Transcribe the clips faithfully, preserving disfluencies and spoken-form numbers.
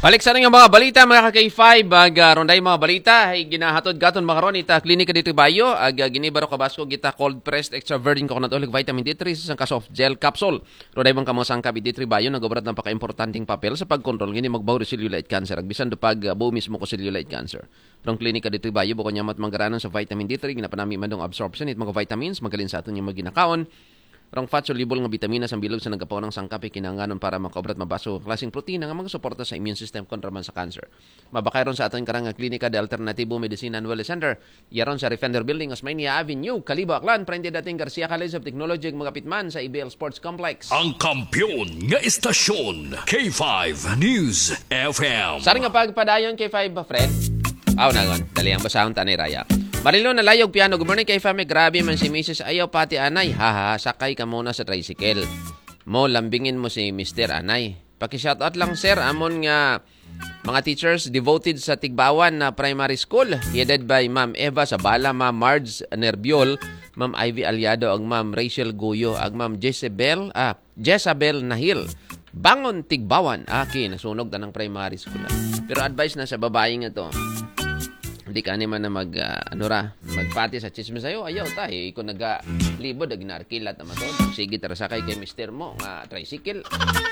Balik sa nga mga balita, mga ka-K five, ag uh, ronday mga balita, ay ginahatod gaton makaron ita klinika dito bayo, ag uh, ginibaro kabasko gita cold pressed extra virgin coconut oil vitamin D three sa soft gel capsule. Ronday bang kamosang kabi D three bayo nagobrat ng paka-importanting papel sa pagkontrol gini magbaho cellulite cancer, ag bisan do pag uh, buo mismo ko cellulite cancer. Rong klinika dito bayo buko nya mat manggaranon sa vitamin D three ginapanami man dong absorption it mga vitamins magalin sa aton yung maginakaon. Rong fat soluble nga bitamina sa bilog sa nagapaw ng sangkap kinahanglan para makaobrat mabaso klaseng protina nga magsuporta sa immune system kontra man sa cancer. Mabakay ron sa aton karang klinika de Alternatibo Medicine and Wellness Center. Yaron sa Defender Building, Osmeña Avenue, Kalibo, Aklan, Prende dating Garcia College of Technology ug magapitman sa I B L Sports Complex. Ang kampiyon nga istasyon K five News F M. Sari nga pagpadayon K five Fred. Aw nagon, dali ang basahon tanay raya. Marilo na layog piano. Good morning kay Fami. Grabe man si Missus Ayaw pati anay. Haha, sakay ka muna sa tricycle. Mo, lambingin mo si Mister Anay. Paki-shoutout lang sir. Amon nga mga teachers devoted sa Tigbawan na primary school. Headed by Ma'am Eva Sabala, Ma'am Marge Nerbiol, Ma'am Ivy Aliado, ag Ma'am Rachel Goyo, ag Ma'am Jezebel, ah, Jezabel Nahil. Bangon Tigbawan. Aki, nasunog na ng primary school. Pero advice na sa babae nga to. Hindi ka naman na mag, uh, ano ra, magpati sa chismis sa'yo. Ayaw ta, eh. Ikaw nag-libod, nag-narkilat naman to. Sige, tara sakay kay mister mo, nga tricycle.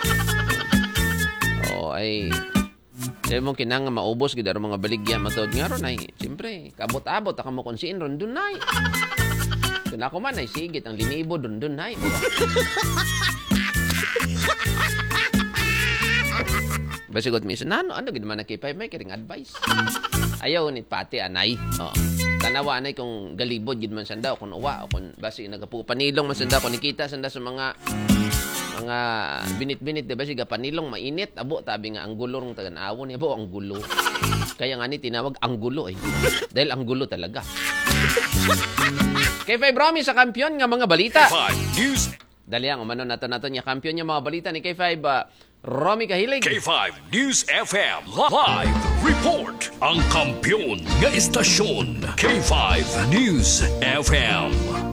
O, ay, sabi mo kinang maubos, gidaro mga baligya, matod nga ron, ay, siyempre, kabot-abot, ako mo konsiin ron, dun ay. Kung ako man, ay, sige, ang linibo, dun, dun ay. Basigot minsan, ano, ano, ginaman na kipay, may kiring advice. Ayaw nit pati anay. Oh. Tanawa anay kung galibod gid man sanda o kung uwa o kung basi nagapupanilong man sanda kung nikita sanda sa mga mga binit-binit di ba siga panilong mainit abo tabi nga ang gulo rong tagan-awon abo ang gulo. Kaya nga ni tinawag ang gulo eh. Dahil ang gulo talaga. Kay Five Romy sa kampiyon nga mga balita. Dali ang umano nato nato niya kampiyon niya mga balita ni K five uh, Romy Kahilig. K five News F M Live Report. Ang kampiyon nga istasyon K five News F M.